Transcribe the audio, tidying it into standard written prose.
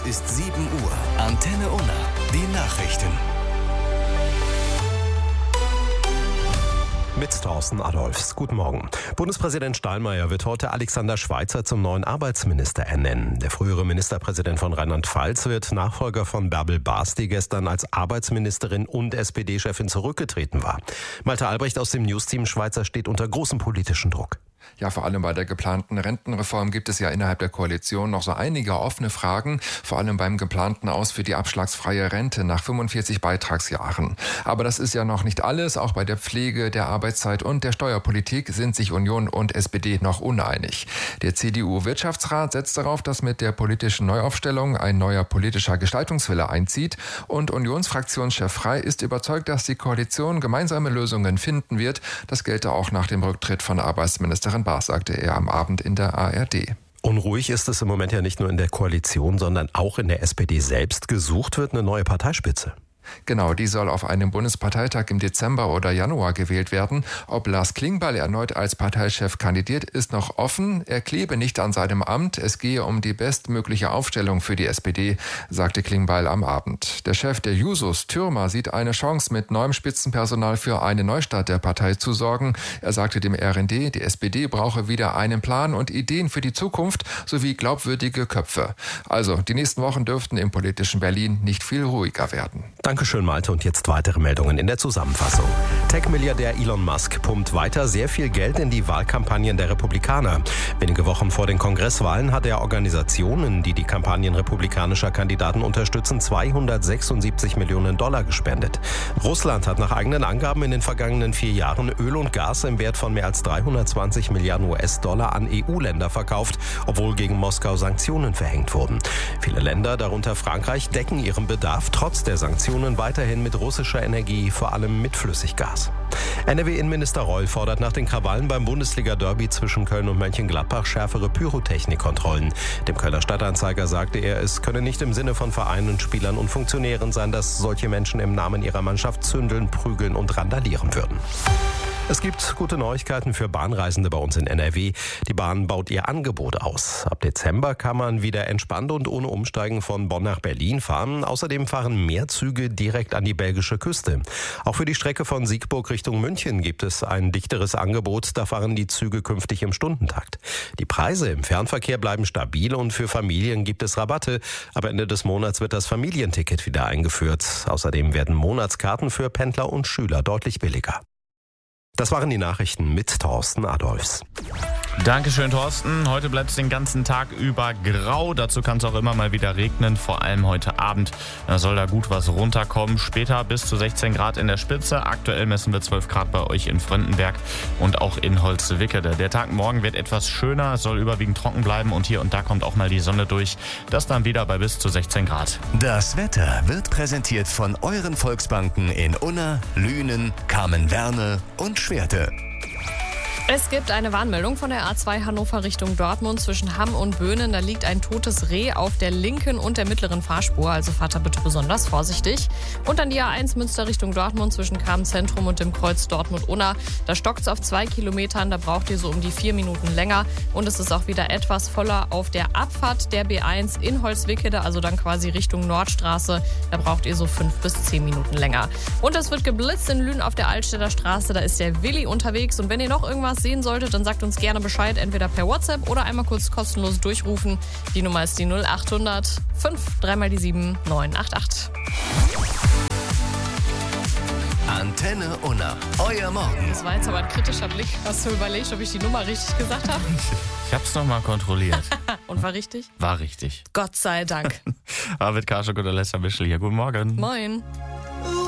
ist 7 Uhr. Antenne Unna. Die Nachrichten. Mit Thorsten Adolfs. Guten Morgen. Bundespräsident Steinmeier wird heute Alexander Schweitzer zum neuen Arbeitsminister ernennen. Der frühere Ministerpräsident von Rheinland-Pfalz wird Nachfolger von Bärbel Baas, die gestern als Arbeitsministerin und SPD-Chefin zurückgetreten war. Malte Albrecht aus dem Newsteam. Schweitzer steht unter großem politischen Druck. Ja, vor allem bei der geplanten Rentenreform gibt es ja innerhalb der Koalition noch so einige offene Fragen, vor allem beim geplanten Aus für die abschlagsfreie Rente nach 45 Beitragsjahren. Aber das ist ja noch nicht alles. Auch bei der Pflege, der Arbeitszeit und der Steuerpolitik sind sich Union und SPD noch uneinig. Der CDU-Wirtschaftsrat setzt darauf, dass mit der politischen Neuaufstellung ein neuer politischer Gestaltungswille einzieht. Und Unionsfraktionschef Frey ist überzeugt, dass die Koalition gemeinsame Lösungen finden wird. Das gelte auch nach dem Rücktritt von Arbeitsministerin Baas, sagte er am Abend in der ARD. Unruhig ist es im Moment ja nicht nur in der Koalition, sondern auch in der SPD selbst. Gesucht wird eine neue Parteispitze. Genau, die soll auf einem Bundesparteitag im Dezember oder Januar gewählt werden. Ob Lars Klingbeil erneut als Parteichef kandidiert, ist noch offen. Er klebe nicht an seinem Amt. Es gehe um die bestmögliche Aufstellung für die SPD, sagte Klingbeil am Abend. Der Chef der Jusos, Thürmer, sieht eine Chance, mit neuem Spitzenpersonal für eine Neustart der Partei zu sorgen. Er sagte dem RND, die SPD brauche wieder einen Plan und Ideen für die Zukunft sowie glaubwürdige Köpfe. Also, die nächsten Wochen dürften im politischen Berlin nicht viel ruhiger werden. Dankeschön, Malte. Und jetzt weitere Meldungen in der Zusammenfassung. Tech-Milliardär Elon Musk pumpt weiter sehr viel Geld in die Wahlkampagnen der Republikaner. Wenige Wochen vor den Kongresswahlen hat er Organisationen, die die Kampagnen republikanischer Kandidaten unterstützen, $276 Millionen gespendet. Russland hat nach eigenen Angaben in den vergangenen 4 Jahren Öl und Gas im Wert von mehr als 320 Milliarden US-Dollar an EU-Länder verkauft, obwohl gegen Moskau Sanktionen verhängt wurden. Viele Länder, darunter Frankreich, decken ihren Bedarf trotz der Sanktionen weiterhin mit russischer Energie, vor allem mit Flüssiggas. NRW-Innenminister Reul fordert nach den Krawallen beim Bundesliga-Derby zwischen Köln und Mönchengladbach schärfere Pyrotechnikkontrollen. Dem Kölner Stadtanzeiger sagte er, es könne nicht im Sinne von Vereinen, Spielern und Funktionären sein, dass solche Menschen im Namen ihrer Mannschaft zündeln, prügeln und randalieren würden. Es gibt gute Neuigkeiten für Bahnreisende bei uns in NRW. Die Bahn baut ihr Angebot aus. Ab Dezember kann man wieder entspannt und ohne Umsteigen von Bonn nach Berlin fahren. Außerdem fahren mehr Züge direkt an die belgische Küste. Auch für die Strecke von Siegburg Richtung München gibt es ein dichteres Angebot. Da fahren die Züge künftig im Stundentakt. Die Preise im Fernverkehr bleiben stabil und für Familien gibt es Rabatte. Ab Ende des Monats wird das Familienticket wieder eingeführt. Außerdem werden Monatskarten für Pendler und Schüler deutlich billiger. Das waren die Nachrichten mit Thorsten Adolfs. Dankeschön, Thorsten. Heute bleibt es den ganzen Tag über grau. Dazu kann es auch immer mal wieder regnen, vor allem heute Abend. Da soll da gut was runterkommen. Später bis zu 16 Grad in der Spitze. Aktuell messen wir 12 Grad bei euch in Fröndenberg und auch in Holzwickede. Der Tag morgen wird etwas schöner, soll überwiegend trocken bleiben und hier und da kommt auch mal die Sonne durch. Das dann wieder bei bis zu 16 Grad. Das Wetter wird präsentiert von euren Volksbanken in Unna, Lünen, Kamen-Werne und Schwerte. Es gibt eine Warnmeldung von der A2 Hannover Richtung Dortmund zwischen Hamm und Böhnen. Da liegt ein totes Reh auf der linken und der mittleren Fahrspur. Also fahrt da bitte besonders vorsichtig. Und dann die A1 Münster Richtung Dortmund zwischen Kamen-Zentrum und dem Kreuz Dortmund-Unna. Da stockt es auf 2 Kilometern. Da braucht ihr so um die 4 Minuten länger. Und es ist auch wieder etwas voller auf der Abfahrt der B1 in Holzwickede. Also dann quasi Richtung Nordstraße. Da braucht ihr so 5 bis 10 Minuten länger. Und es wird geblitzt in Lünen auf der Altstädter Straße. Da ist der Willi unterwegs. Und wenn ihr noch irgendwas sehen solltet, dann sagt uns gerne Bescheid, entweder per WhatsApp oder einmal kurz kostenlos durchrufen. Die Nummer ist die 0800 5 3 mal die 7 988. Antenne Unna, euer Morgen. Das war jetzt aber ein kritischer Blick. Hast du überlegt, ob ich die Nummer richtig gesagt habe? Ich hab's nochmal kontrolliert. Und war richtig? War richtig. Gott sei Dank. Arvid Karschuk und Alessa Mischel hier. Guten Morgen. Moin.